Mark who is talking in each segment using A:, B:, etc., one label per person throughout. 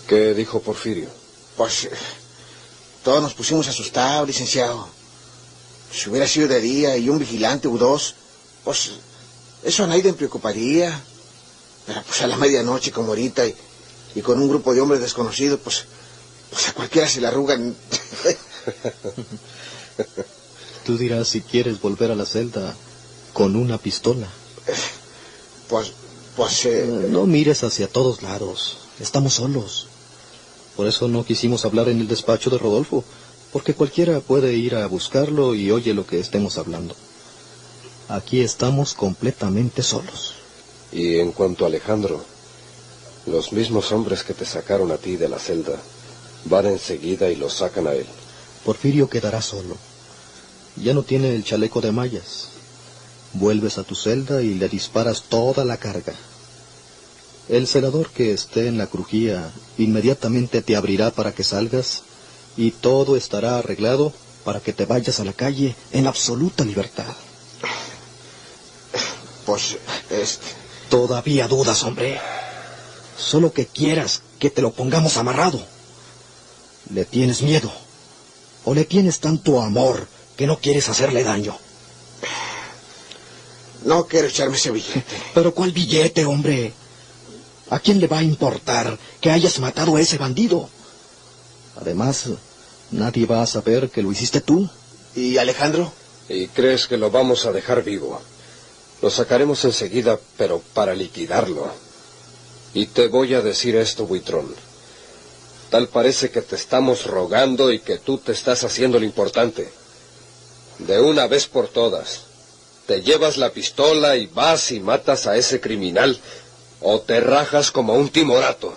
A: ¿Qué dijo Porfirio?
B: Pues todos nos pusimos asustados, licenciado. Si hubiera sido de día y un vigilante u dos, pues eso a nadie le preocuparía. Pero pues a la medianoche como ahorita y con un grupo de hombres desconocidos, pues a cualquiera se le arrugan.
C: Tú dirás si quieres volver a la celda con una pistola. No mires hacia todos lados. Estamos solos. Por eso no quisimos hablar en el despacho de Rodolfo, porque cualquiera puede ir a buscarlo y oye lo que estemos hablando. Aquí estamos completamente solos.
A: Y en cuanto a Alejandro, los mismos hombres que te sacaron a ti de la celda van enseguida y lo sacan a él.
C: Porfirio quedará solo. Ya no tiene el chaleco de mallas. Vuelves a tu celda y le disparas toda la carga. El celador que esté en la crujía inmediatamente te abrirá para que salgas y todo estará arreglado para que te vayas a la calle en absoluta libertad. Todavía dudas, hombre. Solo que quieras que te lo pongamos amarrado. ¿Le tienes miedo? ¿O le tienes tanto amor que no quieres hacerle daño?
B: No quiero echarme ese billete.
C: ¿Pero cuál billete, hombre? ¿A quién le va a importar que hayas matado a ese bandido? Además, nadie va a saber que lo hiciste tú.
B: ¿Y Alejandro?
A: ¿Y crees que lo vamos a dejar vivo? Lo sacaremos enseguida, pero para liquidarlo. Y te voy a decir esto, Buitrón. Tal parece que te estamos rogando y que tú te estás haciendo lo importante. De una vez por todas, te llevas la pistola y vas y matas a ese criminal, o te rajas como un timorato.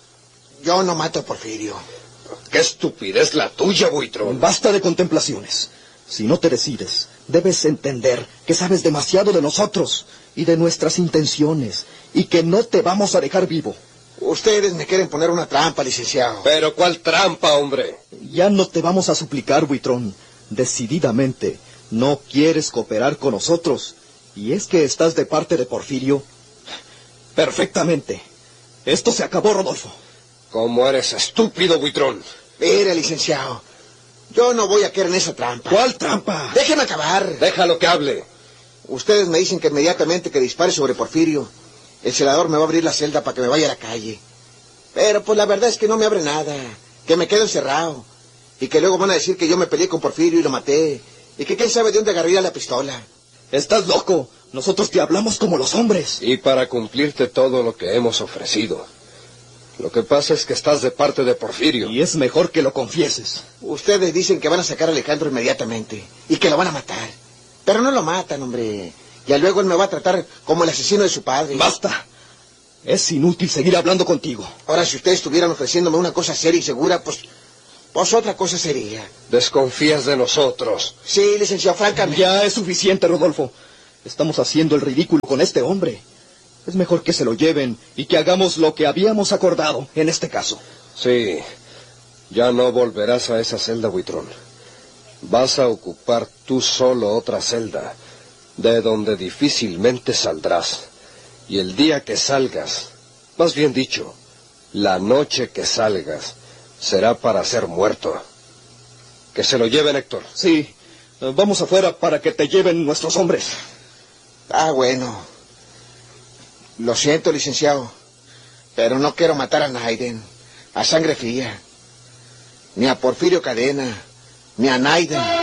B: Yo no mato a Porfirio.
A: ¡Qué estupidez la tuya, Buitrón!
C: Basta de contemplaciones. Si no te decides, debes entender que sabes demasiado de nosotros y de nuestras intenciones, y que no te vamos a dejar vivo.
B: Ustedes me quieren poner una trampa, licenciado.
A: ¿Pero cuál trampa, hombre?
C: Ya no te vamos a suplicar, Buitrón. Decididamente, no quieres cooperar con nosotros. ¿Y es que estás de parte de Porfirio? Perfectamente. Esto se acabó, Rodolfo.
A: ¿Cómo eres estúpido, Buitrón?
B: Mire, licenciado, yo no voy a caer en esa trampa.
C: ¿Cuál trampa?
B: Déjeme acabar.
A: Déjalo que hable.
B: Ustedes me dicen que inmediatamente que dispare sobre Porfirio, el celador me va a abrir la celda para que me vaya a la calle. Pero pues la verdad es que no me abre nada, que me quedo encerrado, y que luego van a decir que yo me peleé con Porfirio y lo maté, y que quién sabe de dónde agarraría la pistola.
C: Estás loco. Nosotros te hablamos como los hombres.
A: Y para cumplirte todo lo que hemos ofrecido. Lo que pasa es que estás de parte de Porfirio.
C: Y es mejor que lo confieses.
B: Ustedes dicen que van a sacar a Alejandro inmediatamente, y que lo van a matar. Pero no lo matan, hombre. Ya luego él me va a tratar como el asesino de su padre.
C: ¡Basta! Es inútil seguir hablando contigo.
B: Ahora, si ustedes estuvieran ofreciéndome una cosa seria y segura, pues otra cosa sería.
A: ¿Desconfías de nosotros?
B: Sí, licenciado, francamente.
C: Ya es suficiente, Rodolfo. Estamos haciendo el ridículo con este hombre. Es mejor que se lo lleven y que hagamos lo que habíamos acordado en este caso.
A: Sí. Ya no volverás a esa celda, Buitrón. Vas a ocupar tú solo otra celda, de donde difícilmente saldrás. Y el día que salgas, más bien dicho, la noche que salgas, será para ser muerto. Que se lo lleven, Héctor.
C: Sí, vamos afuera para que te lleven nuestros hombres.
B: Bueno. Lo siento, licenciado, pero no quiero matar a Naiden, a sangre fría. Ni a Porfirio Cadena, ni a Naiden.